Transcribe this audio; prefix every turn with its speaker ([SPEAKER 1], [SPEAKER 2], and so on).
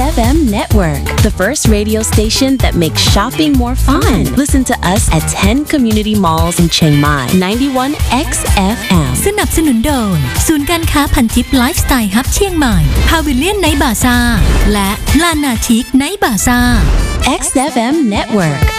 [SPEAKER 1] XFM Network, the first radio station that makes shopping more fun. Listen to us at 10 community malls in Chiang Mai. 91 XFM
[SPEAKER 2] สนับสนุนโดยศูนย์การค้าพันทิพย์ไลฟ์สไตล์ฮับเชียงใหม่พาวิเลียนไนท์บาซ่าและลานาชิกไนท์บาซ่า
[SPEAKER 1] XFM Network